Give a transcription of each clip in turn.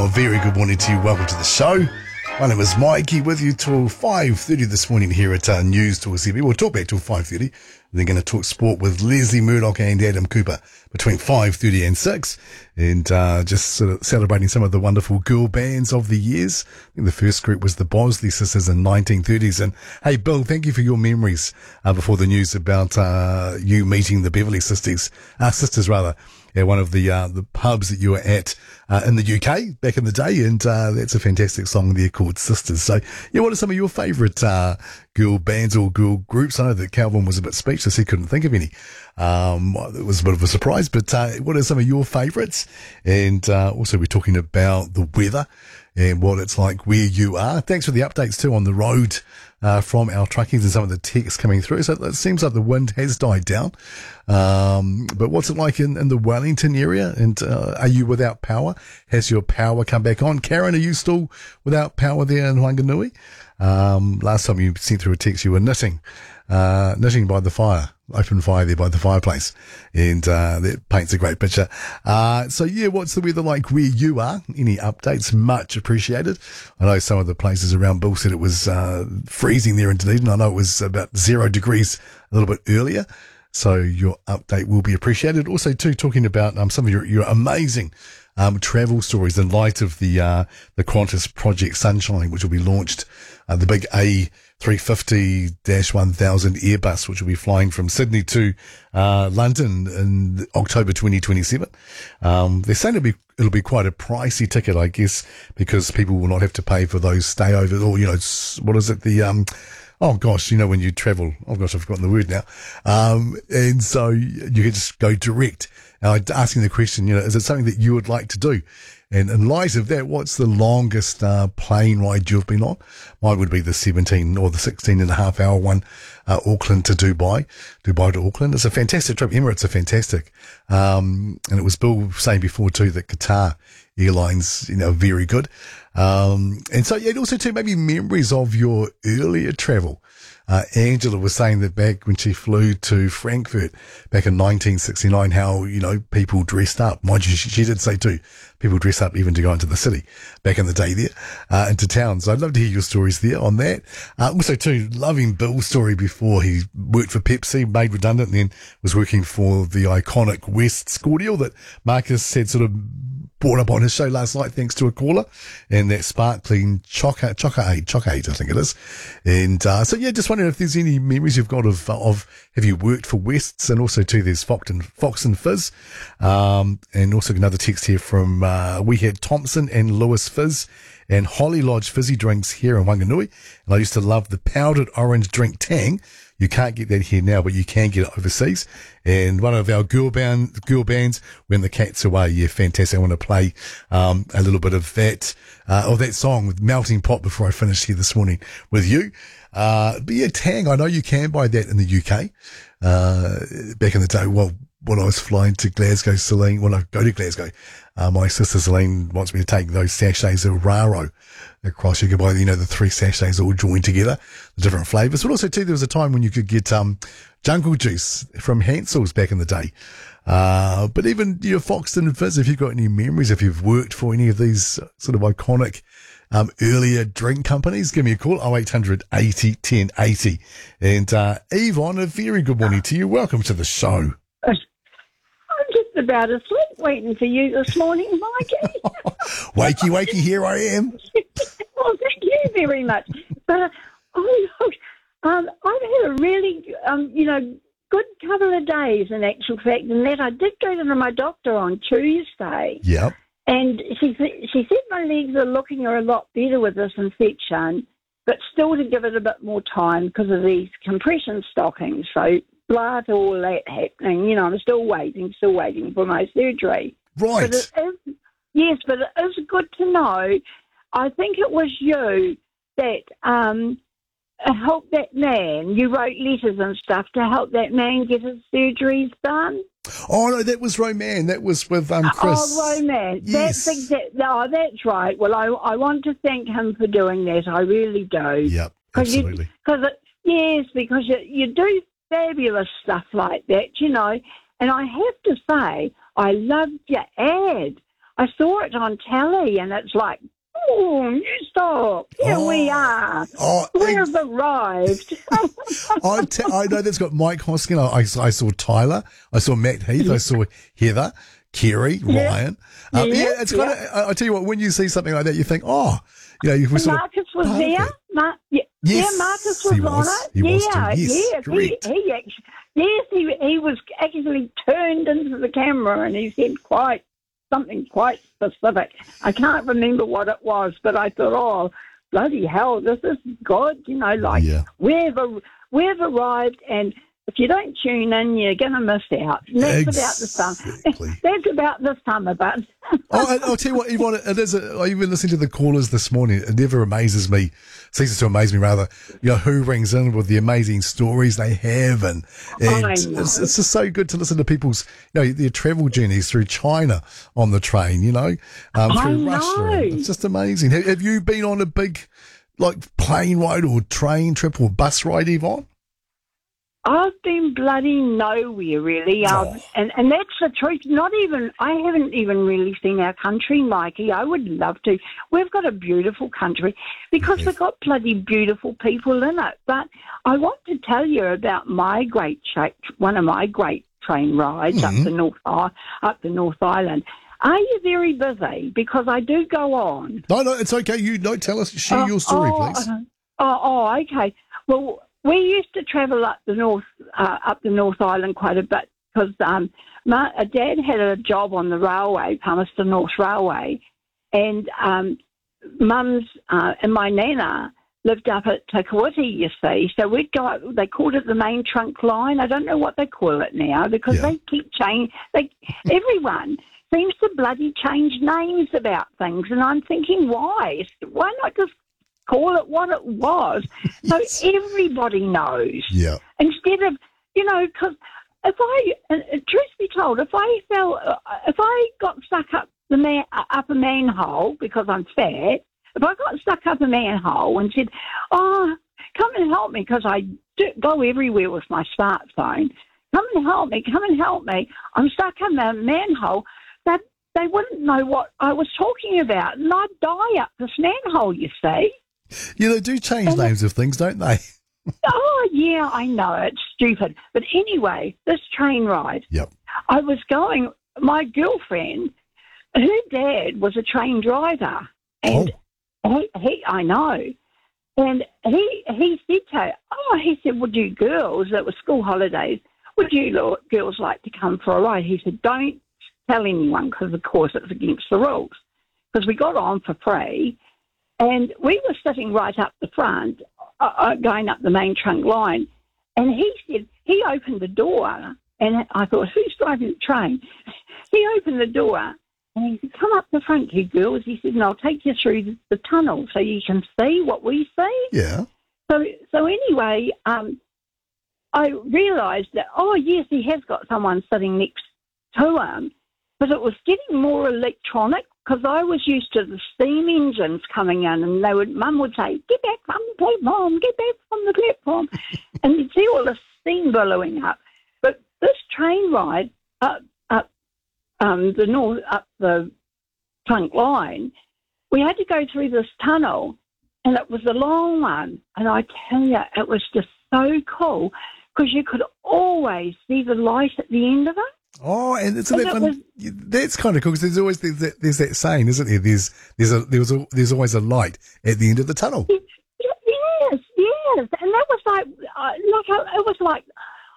a very good morning to you. Welcome to the show. My name is Mikey, with you till 5:30 this morning here at News Talk CB. We'll talk back till 5:30. They're going to talk sport with Leslie Murdoch and Adam Cooper between 5:30 and 6. And just sort of celebrating some of the wonderful girl bands of the years. I think the first group was the Bosley Sisters in 1930s. And hey, Bill, thank you for your memories before the news about you meeting the Beverly Sisters at one of the pubs that you were at in the UK back in the day, and that's a fantastic song there called Sisters. So, yeah, what are some of your favourite girl bands or girl groups? I know that Calvin was a bit speechless; he couldn't think of any. It was a bit of a surprise, but what are some of your favourites? And also, we're talking about the weather and what it's like where you are. Thanks for the updates too on the road from our truckies and some of the texts coming through. So it seems like the wind has died down. But what's it like in the Wellington area? And are you without power? Has your power come back on? Karen, are you still without power there in Wanganui? Last time you sent through a text, you were knitting by the fire. Open fire there by the fireplace, and that paints a great picture. So yeah, what's the weather like where you are? Any updates? Much appreciated. I know some of the places around Bill said it was freezing there in Dunedin. I know it was about 0 degrees a little bit earlier. So your update will be appreciated. Also, too, talking about some of your amazing travel stories in light of the Qantas Project Sunshine, which will be launched, the big A350-1000 Airbus, which will be flying from Sydney to London in October 2027. They're saying it'll be quite a pricey ticket, I guess, because people will not have to pay for those stayovers, or, what is it, oh gosh, when you travel, oh gosh, I've forgotten the word now. And so you can just go direct. Now, asking the question, is it something that you would like to do? And in light of that, what's the longest plane ride you've been on? Mine would be the 17 or the 16 and a half hour one, Auckland to Dubai to Auckland. It's a fantastic trip. Emirates are fantastic. And it was Bill saying before too that Qatar Airlines, are very good. And so, yeah, also too, maybe memories of your earlier travel. Angela was saying that back when she flew to Frankfurt back in 1969, how, people dressed up. Mind you, she did say too, people dress up even to go into the city back in the day there, into town. So I'd love to hear your stories there on that. Also too, loving Bill's story before he worked for Pepsi, made redundant, and then was working for the iconic West's cordial that Marcus had sort of brought up on his show last night, thanks to a caller, and that sparkling chocolate, I think it is. And so yeah, just wondering if there's any memories you've got of have you worked for Wests, and also too there's Fox and Fizz, and also another text here from we had Thompson and Lewis Fizz and Holly Lodge fizzy drinks here in Wanganui, and I used to love the powdered orange drink Tang. You can't get that here now, but you can get it overseas. And one of our girl bands, When the Cat's Away. Yeah, fantastic. I want to play a little bit of that song with Melting Pot before I finish here this morning with you. But yeah, Tang, I know you can buy that in the UK. Back in the day, well, when I was flying to Glasgow, Celine, when I go to Glasgow, my sister Celine wants me to take those sachets of Raro across. You could buy, the 3 sachets all joined together, the different flavours. But also too, there was a time when you could get jungle juice from Hansel's back in the day. But even your Foxton and Fizz, if you've got any memories, if you've worked for any of these sort of iconic earlier drink companies, give me a call, 0800 80 10 80. And Yvonne, a very good morning to you. Welcome to the show. I'm just about asleep waiting for you this morning, Mikey. wakey, here I am. Well, thank you very much. But, look, I've had a really, good couple of days, in actual fact, and that I did go to my doctor on Tuesday. Yep. And she said my legs are looking a lot better with this infection, but still to give it a bit more time because of these compression stockings. So, blah, to all that happening, I'm still waiting for my surgery. Right. But it is good to know. I think it was you that helped that man. You wrote letters and stuff to help that man get his surgeries done. Oh, no, that was Roman. That was with Chris. Oh, Roman. Yes. That's right. Well, I want to thank him for doing that. I really do. Yep, absolutely. Because you do fabulous stuff like that, And I have to say, I loved your ad. I saw it on telly, and it's like, oh, you stop. Here we are. We've arrived. I know that's got Mike Hoskin. I saw Tyler. I saw Matt Heath. I saw Heather, Kerry, Ryan. It's kind of, I tell you what, when you see something like that, you think, Marcus was there. Yes, Marcus was on it. He was too. Yes, he was actually turned into the camera, and he said something quite specific. I can't remember what it was, but I thought, oh, bloody hell, this is good. We've arrived, and if you don't tune in, you're going to miss out. And that's about the summer. That's about the summer, but... I'll tell you what, Yvonne, I even listened to the callers this morning. It never ceases to amaze me, rather, who rings in with the amazing stories they have. And it's just so good to listen to people's, their travel journeys through China on the train, through Russia. It's just amazing. Have you been on a big, plane ride or train trip or bus ride, Yvonne? I've been bloody nowhere, really. And that's the truth. I haven't even really seen our country, Mikey. I would love to. We've got a beautiful country because we've got bloody beautiful people in it. But I want to tell you about one of my great train rides up the North Island. Are you very busy? Because I do go on. No, it's okay. You don't tell us. Share your story, please. Okay. Well, we used to travel up the North Island quite a bit because Dad had a job on the railway, Palmerston North Railway, and Mum's and my nana lived up at Te Kuiti, you see. So we'd go up, they called it the main trunk line. I don't know what they call it now because they keep changing. Everyone seems to bloody change names about things, and I'm thinking, why? Why not just call it what it was, so everybody knows. Yeah. Instead of, because truth be told, if I got stuck up up a manhole because I'm fat, if I got stuck up a manhole and said, "Oh, come and help me," because I go everywhere with my smartphone, come and help me, I'm stuck in a manhole, that they wouldn't know what I was talking about, and I'd die up this manhole, you see. Yeah, they do change names of things, don't they? Oh, yeah, I know. It's stupid. But anyway, this train ride. Yep. I was going, my girlfriend, her dad was a train driver. And I know. And he said to her, he said, would you girls, it was school holidays, would you girls like to come for a ride? He said, don't tell anyone because, of course, it's against the rules. Because we got on for free. And we were sitting right up the front, going up the main trunk line. And he said, he opened the door, and I thought, who's driving the train? He opened the door, and he said, come up the front, you girls. He said, and I'll take you through the tunnel so you can see what we see. Yeah. So anyway, I realised that, yes, he has got someone sitting next to him, but it was getting more electronic. Because I was used to the steam engines coming in, and Mum would say, "Get back from the platform, get back from the platform," and you'd see all the steam billowing up. But this train ride up the trunk line, we had to go through this tunnel, and it was a long one. And I tell you, it was just so cool because you could always see the light at the end of it. Oh, and it's that's kind of cool because there's always there's that saying, isn't there? There's always a light at the end of the tunnel. Yes, and that was it was like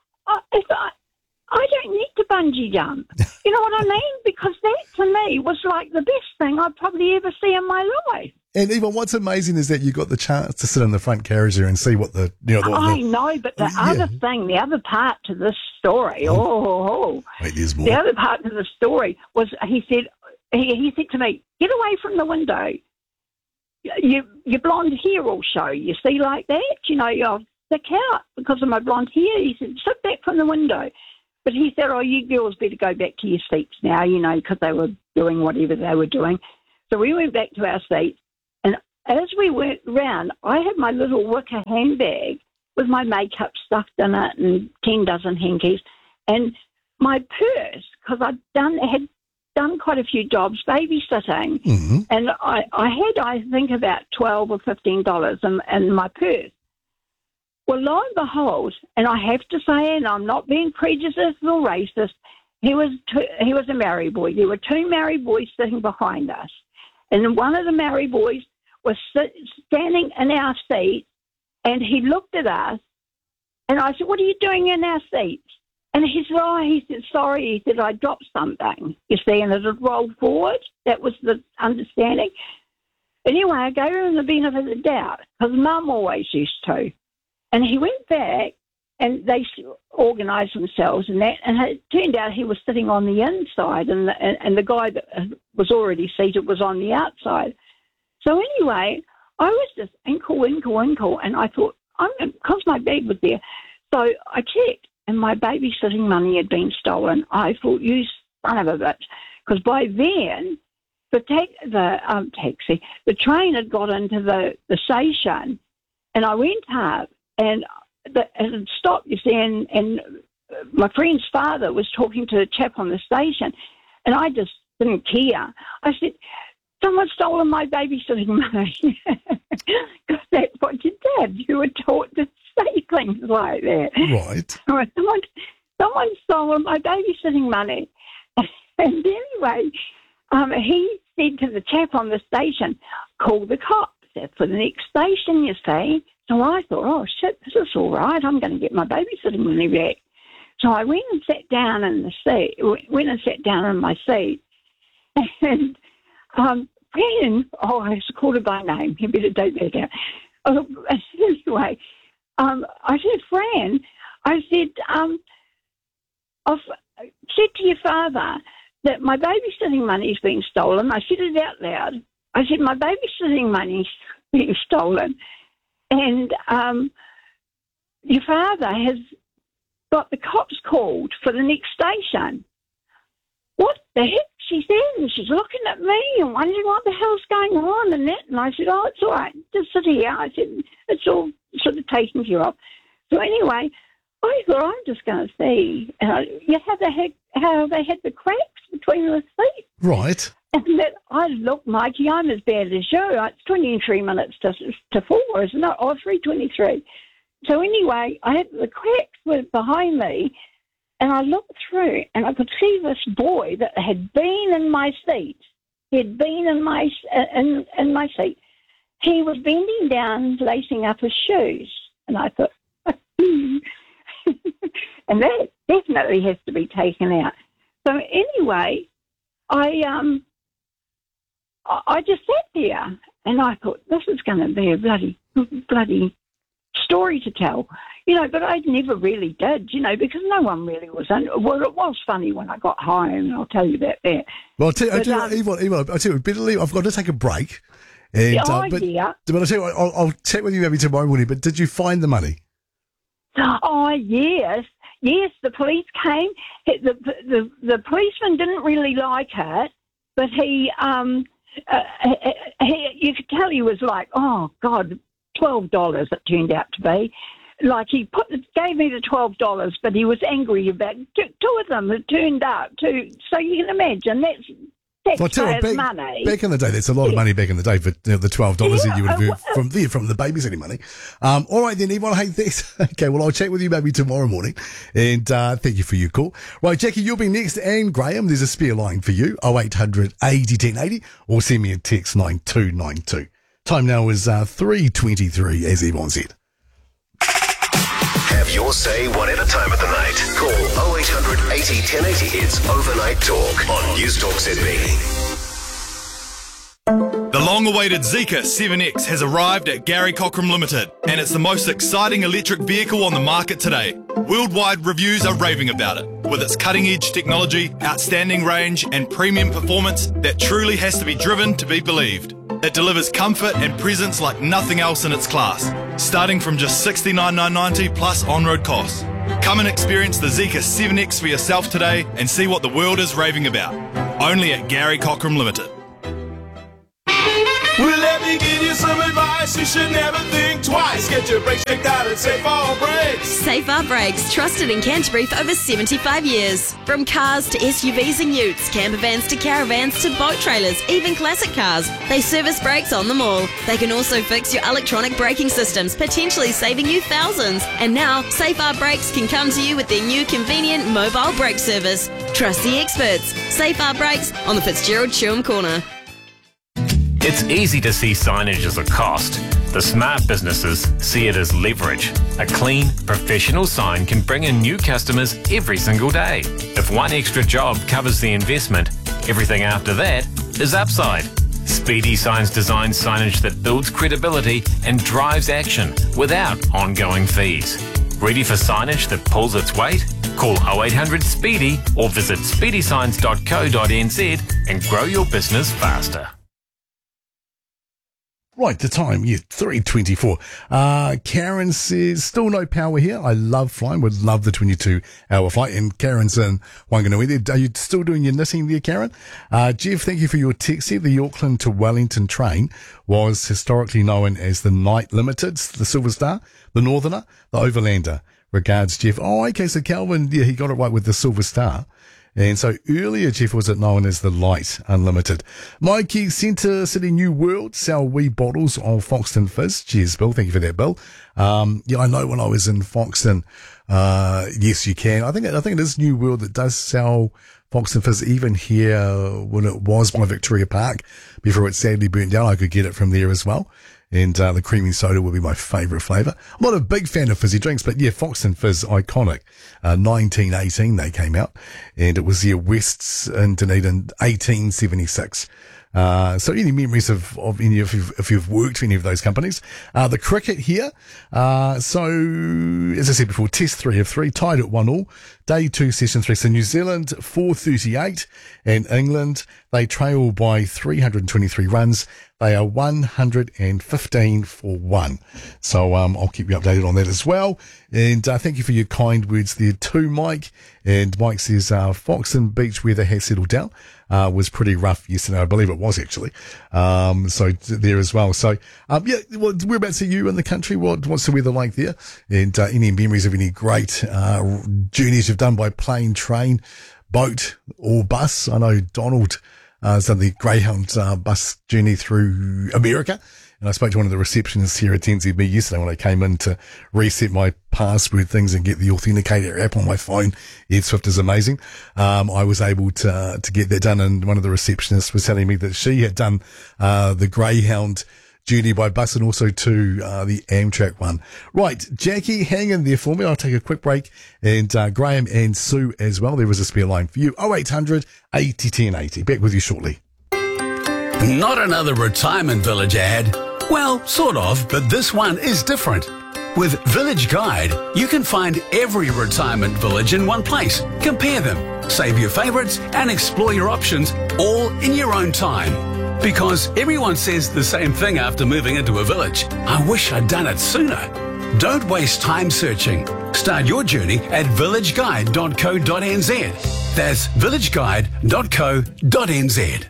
I don't need to bungee jump. You know what I mean? Because that to me was like the best thing I'd probably ever see in my life. And even what's amazing is that you got the chance to sit in the front carriage there and see what the I know, but the other part to this story. Wait, there's more. The other part to the story was he said to me, "Get away from the window. Your blonde hair will show. You see like that. You'll stick out because of my blonde hair." He said, "Sit back from the window." But he said, "Oh, you girls better go back to your seats now, because they were doing whatever they were doing." So we went back to our seats. And as we went round, I had my little wicker handbag with my makeup stuffed in it and 10 dozen hankies, and my purse, because I'd done quite a few jobs babysitting, and I had, I think, about $12 or $15 in my purse. Well, lo and behold, and I have to say, and I'm not being prejudiced or racist, he was a Maori boy. There were two Maori boys sitting behind us, and one of the Maori boys was standing in our seat, and he looked at us, and I said, "What are you doing in our seats?" And he said, "Sorry," he said, "I dropped something." You see, and it had rolled forward. That was the understanding. Anyway, I gave him the benefit of the doubt, because Mum always used to. And he went back, and they organised themselves and that, and it turned out he was sitting on the inside, and the guy that was already seated was on the outside. So anyway, I was just inkle, and I thought, because my bag was there, so I checked, and my babysitting money had been stolen. I thought, you son of a bitch, because by then the train had got into the station, and I went up, and it had stopped, you see, and my friend's father was talking to a chap on the station, and I just didn't care. I said, "Someone's stolen my babysitting money." Because that's what you did. You were taught to say things like that. Right. Someone stole my babysitting money. And anyway, he said to the chap on the station, "Call the cops for the next station, you see." So I thought, oh, shit, this is all right. I'm going to get my babysitting money back. So I went and sat down in my seat. And I called her by name. You better take that down. Anyway, I said, "Fran," I said, "I've said to your father that my babysitting money's been stolen." I said it out loud. I said, "My babysitting money's been stolen. And your father has got the cops called for the next station." "What the heck?" she said, and she's looking at me and wondering what the hell's going on and that. And I said, "Oh, it's all right. Just sit here." I said, "It's all sort of taken care of." So anyway, I thought, I'm just going to see how they had the cracks between the seats. Right. And that, I look, Mikey, I'm as bad as you. It's 23 minutes to 4, isn't it? Or 3:23. So anyway, I had the cracks were behind me, and I looked through, and I could see this boy that had been in my seat. He had been in my seat. He was bending down, lacing up his shoes, and I thought, and that definitely has to be taken out. So anyway, I just sat there, and I thought, this is going to be a bloody story to tell, but I never really did, because no one really was in. Well, it was funny when I got home, I'll tell you about that. Well, I'll tell you, I've got to take a break. And, yeah. But I'll tell you what, I'll chat with you maybe tomorrow morning, but did you find the money? Oh, yes. Yes, the police came. The policeman didn't really like it, but he you could tell he was like, oh, God, $12 it turned out to be. Like he gave me the $12, but he was angry about two of them that turned up too. So you can imagine that's taxpayers' money. Back in the day, that's a lot of money back in the day for the $12 that you would have earned from the babysitting money. All right then, Yvonne, hey, thanks. Okay, well, I'll chat with you maybe tomorrow morning, and thank you for your call. Right, Jackie, you'll be next, and Graham, there's a spare line for you, 0800 80 1080, or send me a text 9292. Time now is 3:23, as Yvonne said. Have your say whatever time of the night. Call 0800 80 1080. It's Overnight Talk on News Talk Sydney. The long-awaited Zeekr 7X has arrived at Gary Cockram Limited, and it's the most exciting electric vehicle on the market today. Worldwide reviews are raving about it, with its cutting-edge technology, outstanding range, and premium performance that truly has to be driven to be believed. It delivers comfort and presence like nothing else in its class, starting from just $69,990 plus on-road costs. Come and experience the Zeekr 7X for yourself today and see what the world is raving about. Only at Gary Cockram Limited. Well, me give you some advice. You should never think twice. Get your brakes checked out at Safe R Brakes. Safe R Brakes, trusted in Canterbury for over 75 years. From cars to SUVs and utes, camper vans to caravans to boat trailers, even classic cars, they service brakes on them all. They can also fix your electronic braking systems, potentially saving you thousands. And now, Safe R Brakes can come to you with their new convenient mobile brake service. Trust the experts. Safe R Brakes on the Fitzgerald Chewham Corner. It's easy to see signage as a cost. The smart businesses see it as leverage. A clean, professional sign can bring in new customers every single day. If one extra job covers the investment, everything after that is upside. Speedy Signs designs signage that builds credibility and drives action without ongoing fees. Ready for signage that pulls its weight? Call 0800 SPEEDY or visit speedysigns.co.nz and grow your business faster. Right, the time, 3:24. Karen says, still no power here. I love flying, would love the 22-hour flight. And Karen's in Wanganui. Are you still doing your knitting there, Karen? Jeff, thank you for your text here. The Auckland to Wellington train was historically known as the Night Limited, the Silver Star, the Northerner, the Overlander. Regards, Jeff. Oh, okay, so Calvin, he got it right with the Silver Star. And so earlier, Jeff, was it known as the Light Unlimited. Mikey, Centre City New World sell wee bottles of Foxton Fizz. Cheers, Bill. Thank you for that, Bill. I know when I was in Foxton, yes, you can. I think it is New World that does sell Foxton Fizz even here when it was by Victoria Park before it sadly burnt down. I could get it from there as well. And the creamy soda would be my favourite flavour. I'm not a big fan of fizzy drinks, but yeah, Foxton Fizz, iconic. 1918 they came out, and it was West's in Dunedin, 1876. So any memories of any if you've worked for any of those companies? The cricket here. So as I said before, Test 3 of 3, tied at 1-1. Day 2, Session 3. So New Zealand 438, and England they trail by 323 runs. They are 115 for 1. So I'll keep you updated on that as well. And thank you for your kind words there too, Mike. And Mike says Foxton Beach weather has settled down. Was pretty rough yesterday. I believe it was actually. So there as well. So whereabouts are you in the country? What's the weather like there? And any memories of any great journeys you've done by plane, train, boat or bus? I know Donald has done the Greyhound bus journey through America. And I spoke to one of the receptionists here at NZB yesterday when I came in to reset my password things and get the Authenticator app on my phone. Ed Swift is amazing. I was able to get that done, and one of the receptionists was telling me that she had done the Greyhound journey by bus and also to the Amtrak one. Right, Jackie, hang in there for me. I'll take a quick break. And Graham and Sue as well. There was a spare line for you. 0800 80 10 80. Back with you shortly. Not another retirement village ad. Well, sort of, but this one is different. With Village Guide, you can find every retirement village in one place. Compare them, save your favourites, and explore your options all in your own time. Because everyone says the same thing after moving into a village. I wish I'd done it sooner. Don't waste time searching. Start your journey at villageguide.co.nz. That's villageguide.co.nz.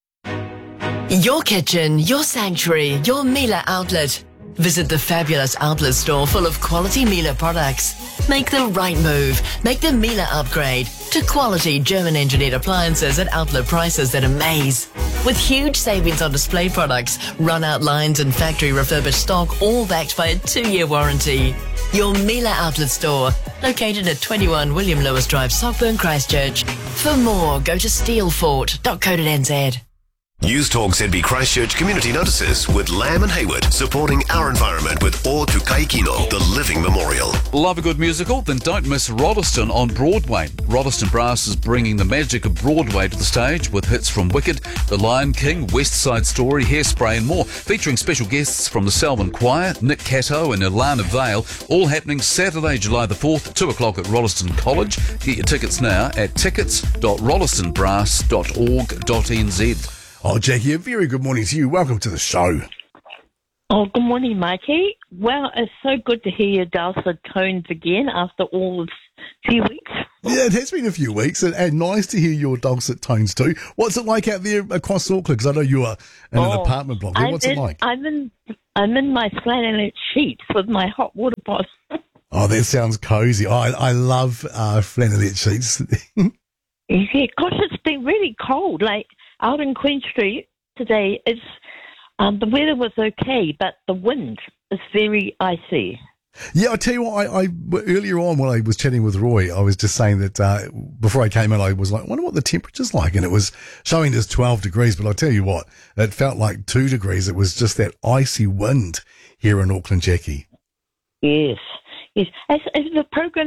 Your kitchen, your sanctuary, your Miele outlet. Visit the fabulous outlet store full of quality Miele products. Make the right move. Make the Miele upgrade to quality German-engineered appliances at outlet prices that amaze. With huge savings on display products, run-out lines and factory refurbished stock, all backed by a 2-year warranty. Your Miele outlet store, located at 21 William Lewis Drive, Sockburn, Christchurch. For more, go to steelfort.co.nz. News Talk ZB Christchurch Community Notices with Lamb and Hayward, supporting our environment with O Tu Kaikino, the living memorial. Love a good musical? Then don't miss Rolleston on Broadway. Rolleston Brass is bringing the magic of Broadway to the stage with hits from Wicked, The Lion King, West Side Story, Hairspray and more, featuring special guests from the Selwyn Choir, Nick Cato and Ilana Vale, all happening Saturday, July the 4th, 2 o'clock at Rolleston College. Get your tickets now at tickets.rollestonbrass.org.nz. Oh, Jackie, a very good morning to you. Welcome to the show. Oh, good morning, Mikey. Well, it's so good to hear your dulcet tones again after all this few weeks. Yeah, it has been a few weeks, and nice to hear your dulcet tones too. What's it like out there across Auckland? Because I know you are in an apartment block. What's it like? I'm in my flannel sheets with my hot water pot. Oh, that sounds cozy. I love flannelette sheets. Yeah, gosh, it's been really cold. Like out in Queen Street today, it's the weather was okay, but the wind is very icy. Yeah, I tell you what, I earlier on when I was chatting with Roy, I was just saying that before I came in, I was like, I wonder what the temperature's like, and it was showing as 12 degrees, but I tell you what, it felt like 2 degrees. It was just that icy wind here in Auckland, Jackie. Yes. As the program